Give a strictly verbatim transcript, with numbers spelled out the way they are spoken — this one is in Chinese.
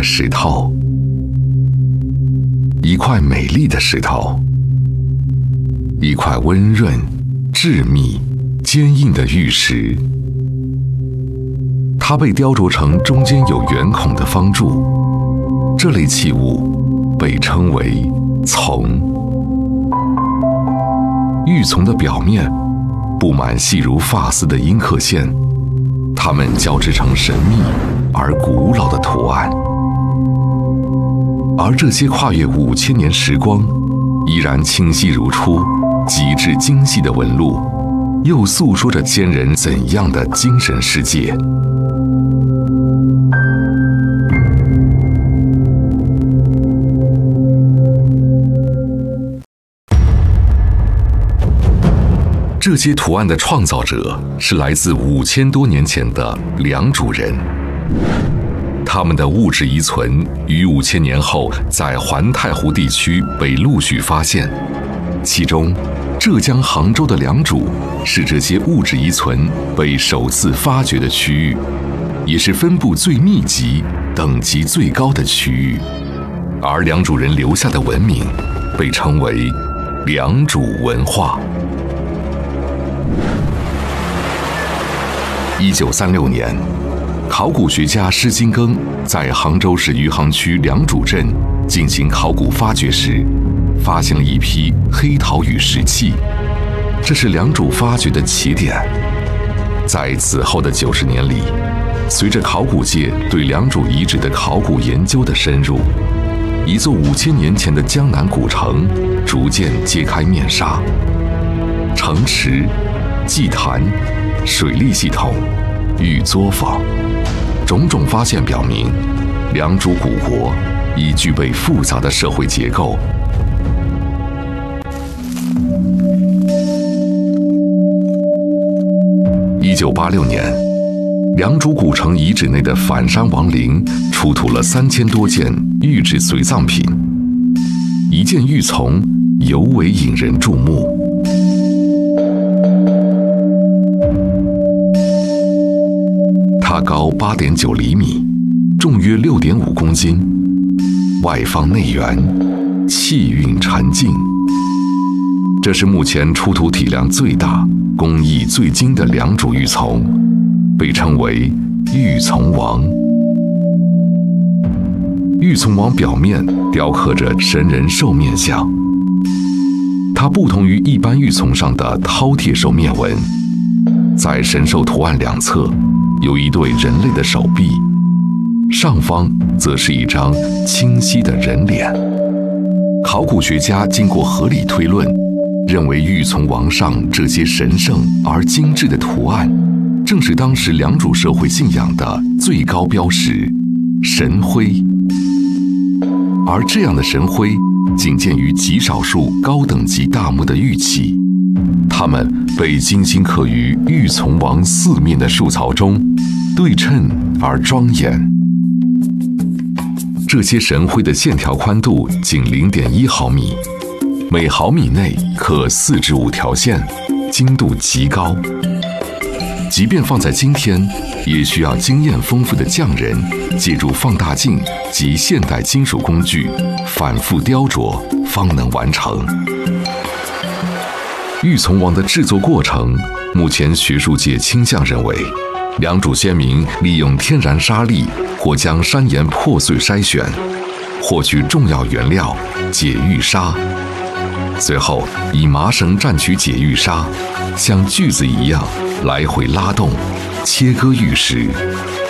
块石头，一块美丽的石头，一块温润、致密、坚硬的玉石。它被雕琢成中间有圆孔的方柱，这类器物被称为琮。玉琮的表面布满细如发丝的阴刻线，它们交织成神秘而古老的图案。而这些跨越五千年时光，依然清晰如初、极致精细的纹路，又诉说着先人怎样的精神世界。这些图案的创造者是来自五千多年前的良渚人，他们的物质遗存于五千年后在环太湖地区被陆续发现，其中浙江杭州的良渚是这些物质遗存被首次发掘的区域，也是分布最密集、等级最高的区域。而良渚人留下的文明被称为良渚文化。一九三六年，考古学家施金庚在杭州市余杭区良渚镇进行考古发掘时，发现了一批黑陶玉石器，这是良渚发掘的起点。在此后的九十年里，随着考古界对良渚遗址的考古研究的深入，一座五千年前的江南古城逐渐揭开面纱，城池、祭坛、水利系统、玉作坊，种种发现表明，良渚古国已具备复杂的社会结构。一九八六年，良渚古城遗址内的反山王陵出土了三千多件玉制随葬品，一件玉琮尤为引人注目。它高八点九厘米，重约六点五公斤，外方内圆，气韵沉静。这是目前出土体量最大、工艺最精的良渚玉琮，被称为玉琮王。玉琮王表面雕刻着神人兽面像，它不同于一般玉琮上的饕餮兽面纹，在神兽图案两侧有一对人类的手臂，上方则是一张清晰的人脸。考古学家经过合理推论，认为玉琮王上这些神圣而精致的图案，正是当时良渚社会信仰的最高标识——神徽。而这样的神徽仅见于极少数高等级大墓的玉器，它们被精心刻于玉琮王四面的树槽中，对称而庄严。这些神徽的线条宽度仅 零点一毫米，每毫米内刻四至五条线，精度极高。即便放在今天，也需要经验丰富的匠人借助放大镜及现代金属工具反复雕琢，方能完成。玉琮王的制作过程，目前学术界倾向认为，良渚先民利用天然沙砾或将山岩破碎筛选，获取重要原料解玉砂，随后以麻绳蘸取解玉砂，像锯子一样来回拉动，切割玉石，